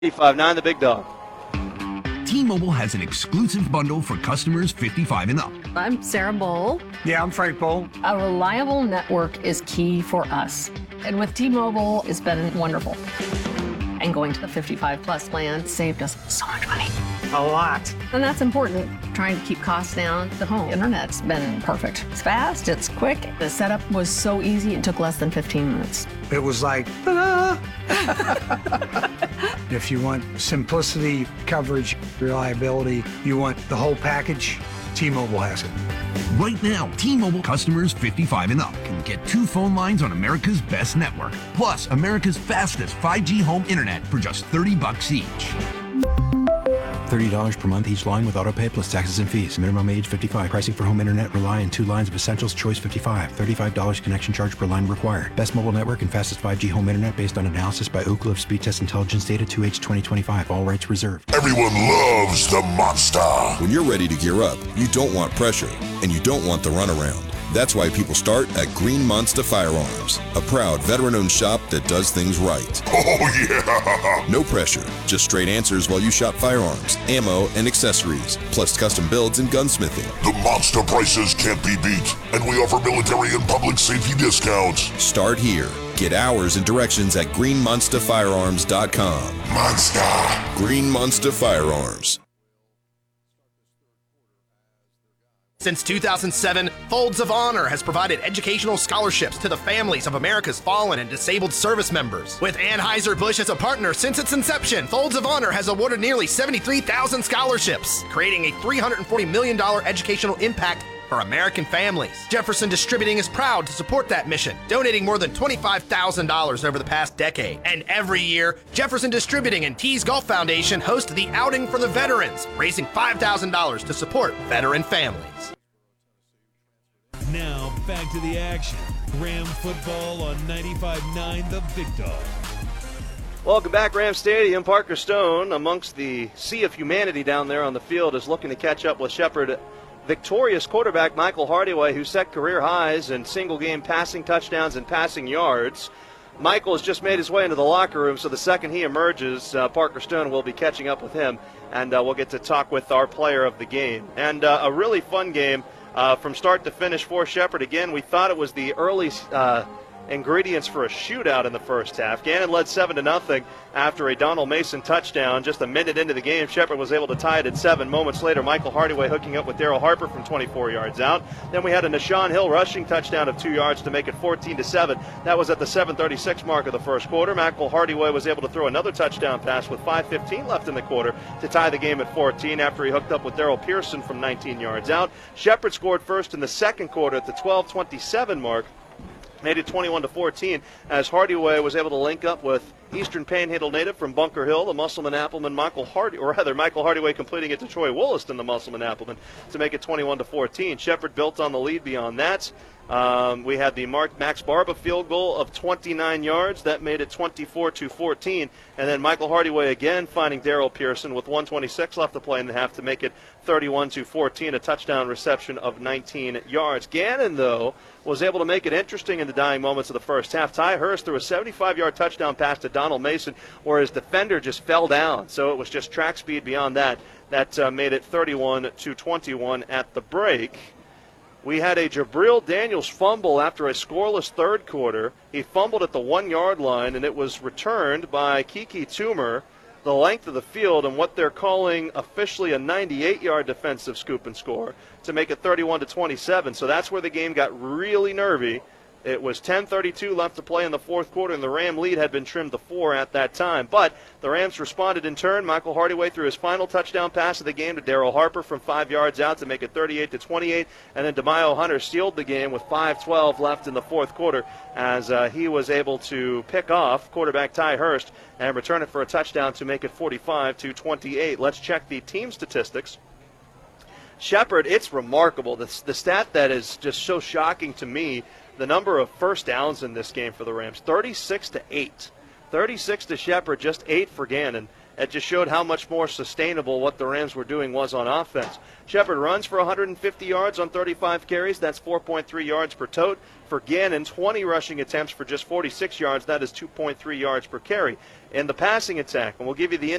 55.9 the big dog. T-Mobile has an exclusive bundle for customers 55 and up. I'm Sarah Bowl. Yeah, I'm Frank Bowl. A reliable network is key for us. And with T-Mobile, it's been wonderful. And going to the 55 plus plan saved us so much money. A lot. And that's important. Trying to keep costs down. The home internet's been perfect. It's fast, it's quick. The setup was so easy, it took less than 15 minutes. It was like, ta-da! If you want simplicity, coverage, reliability, you want the whole package, T-Mobile has it. Right now, T-Mobile customers 55 and up can get 2 phone lines on America's best network, plus America's fastest 5G home internet for just $30 each. $30 per month each line with autopay plus taxes and fees. Minimum age 55. Pricing for home internet rely on 2 lines of Essentials Choice 55. $35 connection charge per line required. Best mobile network and fastest 5G home internet based on analysis by Ookla of Speed Test Intelligence data 2H 2025. All rights reserved. Everyone loves the Monster. When you're ready to gear up, you don't want pressure, and you don't want the runaround. That's why people start at Green Monster Firearms, a proud veteran-owned shop that does things right. Oh, yeah! No pressure, just straight answers while you shop firearms, ammo, and accessories, plus custom builds and gunsmithing. The Monster prices can't be beat, and we offer military and public safety discounts. Start here. Get hours and directions at greenmonsterfirearms.com. Monster! Green Monster Firearms. Since 2007, Folds of Honor has provided educational scholarships to the families of America's fallen and disabled service members. With Anheuser-Busch as a partner since its inception, Folds of Honor has awarded nearly 73,000 scholarships, creating a $340 million educational impact for American families. Jefferson Distributing is proud to support that mission, donating more than $25,000 over the past decade. And every year, Jefferson Distributing and Tees Golf Foundation host the Outing for the Veterans, raising $5,000 to support veteran families. Now, back to the action. Ram football on 95.9 The Big Dog. Welcome back, Ram Stadium. Parker Stone, amongst the sea of humanity down there on the field, is looking to catch up with Shepherd victorious quarterback Michael Hardaway, who set career highs in single-game passing touchdowns and passing yards. Michael has just made his way into the locker room, so the second he emerges, Parker Stone will be catching up with him, and we'll get to talk with our player of the game. And a really fun game from start to finish for Shepherd. Again, we thought it was the early ingredients for a shootout in the first half. Gannon led 7-0 after a Donald Mason touchdown. Just a minute into the game, Shepherd was able to tie it at 7. Moments later, Michael Hardaway hooking up with Daryl Harper from 24 yards out. Then we had a Nashawn Hill rushing touchdown of 2 yards to make it 14-7. That was at the 7:36 mark of the first quarter. Michael Hardaway was able to throw another touchdown pass with 5:15 left in the quarter to tie the game at 14 after he hooked up with Daryl Pearson from 19 yards out. Shepherd scored first in the second quarter at the 12:27 mark. Made it 21-14 as Hardaway was able to link up with Eastern Panhandle native from Bunker Hill, the Musselman-Appleman Michael Hardaway completing it to Troy Wollaston, the Musselman-Appleman, to make it 21-14. Shepherd built on the lead beyond that. We had the Max Barba field goal of 29 yards. That made it 24-14. And then Michael Hardaway again finding Daryl Pearson with 1:26 left to play in the half to make it 31-14, a touchdown reception of 19 yards. Gannon, though, was able to make it interesting in the dying moments of the first half. Ty Hurst threw a 75-yard touchdown pass to Donald Mason where his defender just fell down. So it was just track speed beyond that. That made it 31-21 at the break. We had a Jabril Daniels fumble after a scoreless third quarter. He fumbled at the 1-yard line, and it was returned by Kiki Toomer the length of the field and what they're calling officially a 98-yard defensive scoop and score to make it 31-27. So that's where the game got really nervy. It was 10:32 left to play in the fourth quarter, and the Ram lead had been trimmed to 4 at that time. But the Rams responded in turn. Michael Hardaway threw his final touchdown pass of the game to Daryl Harper from 5 yards out to make it 38-28. And then DeMaio Hunter sealed the game with 5:12 left in the fourth quarter as he was able to pick off quarterback Ty Hurst and return it for a touchdown to make it 45-28. Let's check the team statistics. Shepherd, it's remarkable. The stat that is just so shocking to me, the number of first downs in this game for the Rams, 36-8. 36 to Shepherd, just 8 for Gannon. It just showed how much more sustainable what the Rams were doing was on offense. Shepard runs for 150 yards on 35 carries. That's 4.3 yards per tote. For Gannon, 20 rushing attempts for just 46 yards. That is 2.3 yards per carry. In the passing attack, and we'll give you the